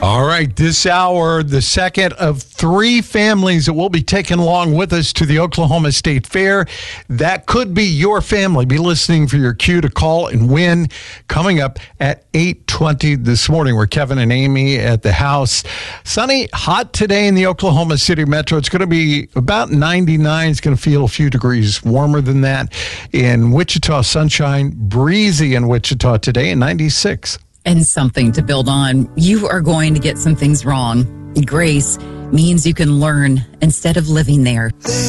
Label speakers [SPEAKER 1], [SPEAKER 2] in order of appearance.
[SPEAKER 1] All right, this hour, the second of three families that will be taken along with us to the Oklahoma State Fair. That could be your family. Be listening for your cue to call and win. Coming up at 8:20 this morning, we're Kevin and Amy at the house. Sunny, hot today in the Oklahoma City metro. It's going to be about 99. It's going to feel a few degrees warmer than that. In Wichita, sunshine, breezy in Wichita today, and 96.
[SPEAKER 2] And something to build on. You are going to get some things wrong. Grace means you can learn instead of living there.